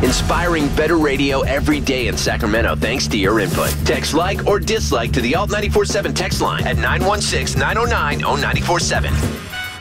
Inspiring better radio every day in Sacramento thanks to your input. Text like or dislike to the Alt 94.7 text line at 916-909-0947.